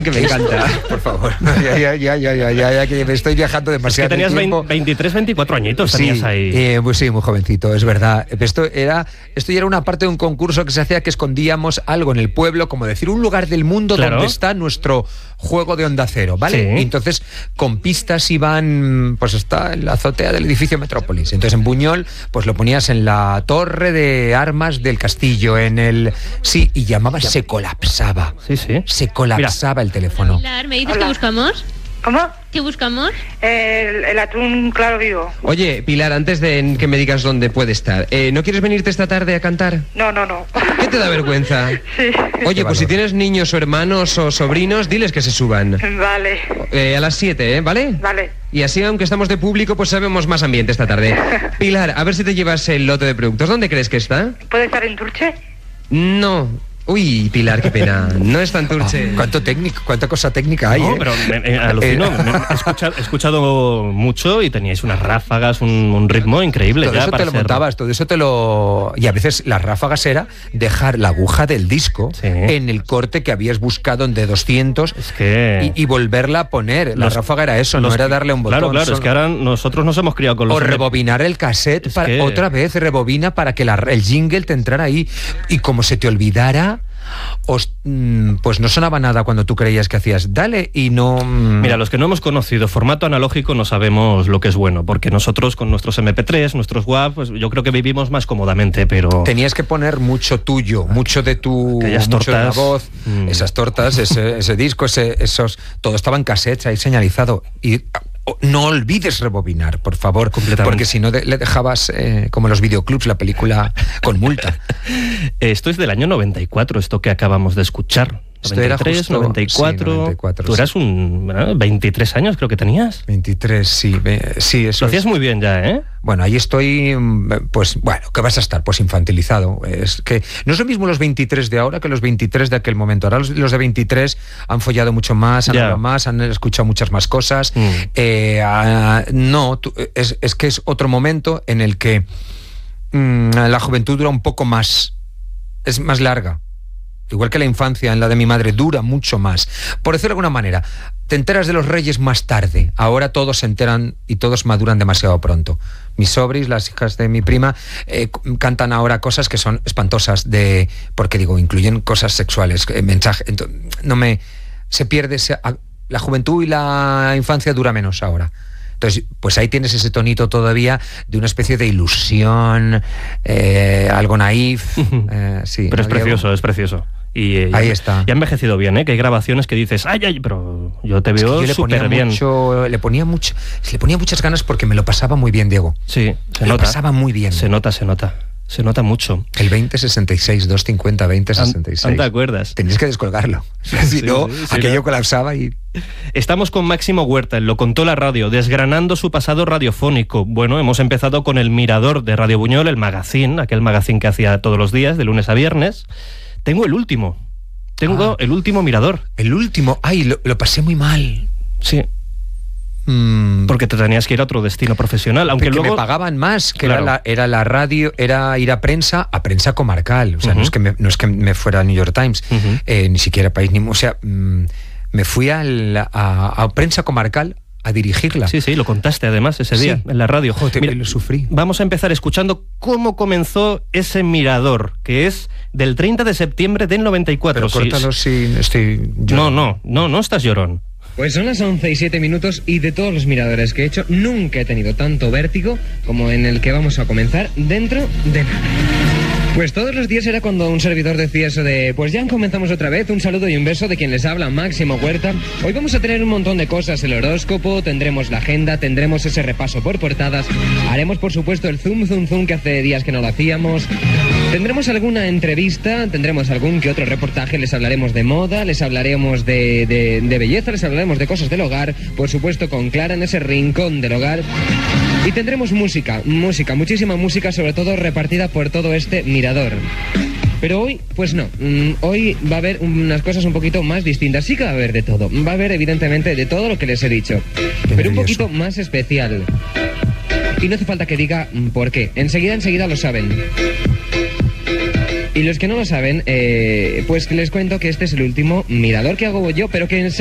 que me encanta. Por favor, ya, que me estoy viajando demasiado. Es que tenías tiempo. 23, 24 añitos, tenías Sí, ahí. Pues sí, muy jovencito, es verdad. Esto ya era una parte de un concurso que se hacía, que escondíamos algo en el pueblo, como decir, un lugar del mundo donde está nuestro juego de Onda Cero, ¿vale? Sí. Y entonces, con pistas iban, pues está en la azotea del edificio Metrópolis. Entonces, en Buñol, pues lo ponías en la torre de armas del castillo, Sí, y llamabas, se colapsaba. Sí. Se colapsaba el teléfono. ¿Me dices qué buscamos? ¿Cómo? ¿Qué buscamos? El atún claro vivo. Oye, Pilar, antes de que me digas dónde puede estar, ¿no quieres venirte esta tarde a cantar? No. ¿Qué te da vergüenza? Sí. Oye, pues si tienes niños o hermanos o sobrinos, diles que se suban. Vale. A las 7, ¿vale? Vale. Y así, aunque estamos de público, pues sabemos más ambiente esta tarde. Pilar, a ver si te llevas el lote de productos. ¿Dónde crees que está? ¿Puede estar en Turche? No. Uy, Pilar, qué pena. No es tan Turche. Cuánta cosa técnica hay, No, pero alucino. He escuchado mucho y teníais unas ráfagas, un ritmo increíble. Todo eso te lo montabas, todo eso te lo... Y a veces las ráfagas era dejar la aguja del disco en el corte que habías buscado en D200 y volverla a poner. La ráfaga era eso, no era darle un botón. Claro, es que ahora nosotros nos hemos criado con los... O rebobinar el cassette, otra vez rebobina para que el jingle te entrara ahí. Y como se te olvidara... pues no sonaba nada cuando tú creías que hacías dale y no... Mira, los que no hemos conocido formato analógico no sabemos lo que es bueno, porque nosotros con nuestros MP3, nuestros WAV, pues yo creo que vivimos más cómodamente, pero... Tenías que poner mucho tuyo, mucho de tu... mucho de la voz, esas tortas, ese disco, esos... Todo estaba en cassettes ahí señalizado. Y... no olvides rebobinar, por favor, porque si no le dejabas como en los videoclubs la película con multa. Esto es del año 94, esto que acabamos de escuchar. Esto 93, era justo, 94, sí, 94. Tú eras 23 años creo que tenías. 23, sí, eso lo hacías muy bien ya, ¿eh? Bueno, ahí estoy, pues bueno, ¿qué vas a estar? Pues infantilizado. Es que no es lo mismo los 23 de ahora que los 23 de aquel momento. Ahora los de 23 han follado mucho más, han hablado más, han escuchado muchas más cosas. Es que es otro momento en el que la juventud dura un poco más, es más larga. Igual que la infancia en la de mi madre dura mucho más. Por decirlo de alguna manera, te enteras de los Reyes más tarde. Ahora todos se enteran y todos maduran demasiado pronto. Mis sobris, las hijas de mi prima, cantan ahora cosas que son espantosas porque digo, incluyen cosas sexuales, mensajes. Se pierde la juventud y la infancia dura menos ahora. Entonces, pues ahí tienes ese tonito todavía de una especie de ilusión, algo naif. Sí, pero es precioso. Y ahí está. Ya ha envejecido bien, ¿eh? Que hay grabaciones que dices, ay, pero yo te veo súper bien. Le ponía muchas ganas porque me lo pasaba muy bien, Diego. Sí, se nota. Lo pasaba muy bien. Se nota mucho. El 2066, 250, 2066. ¿No te acuerdas? Tenías que descolgarlo. Si no, aquello colapsaba y... Estamos con Máximo Huerta, él lo contó la radio, desgranando su pasado radiofónico. Bueno, hemos empezado con El Mirador de Radio Buñol, el magazine, aquel magazine que hacía todos los días, de lunes a viernes. Tengo el último Mirador. El último, lo pasé muy mal. Sí. Porque te tenías que ir a otro destino profesional, aunque luego me pagaban más, que era la radio, era ir a prensa comarcal. O sea, no es que me fuera a New York Times, ni siquiera País, o sea, me fui a prensa comarcal a dirigirla. Sí, lo contaste además ese día en la radio. Joder, mira, lo sufrí. Vamos a empezar escuchando cómo comenzó ese Mirador, que es del 30 de septiembre del 94. Pero córtalo si estoy llorando. No estás llorón. Pues son las 11:07 y de todos los miradores que he hecho, nunca he tenido tanto vértigo como en el que vamos a comenzar dentro de nada. Pues todos los días era cuando un servidor decía eso de, pues ya comenzamos otra vez, un saludo y un beso de quien les habla, Máximo Huerta. Hoy vamos a tener un montón de cosas, el horóscopo, tendremos la agenda, tendremos ese repaso por portadas, haremos por supuesto el zoom que hace días que no lo hacíamos, tendremos alguna entrevista, tendremos algún que otro reportaje, les hablaremos de moda, les hablaremos de belleza, les hablaremos de cosas del hogar, por supuesto con Clara en ese rincón del hogar. Y tendremos música, muchísima música, sobre todo repartida por todo este mirador. Pero hoy, pues no, hoy va a haber unas cosas un poquito más distintas. Sí que va a haber de todo, va a haber evidentemente de todo lo que les he dicho, pero un poquito más especial. Y no hace falta que diga por qué, enseguida lo saben. Y los que no lo saben, pues les cuento que este es el último mirador que hago yo, pero que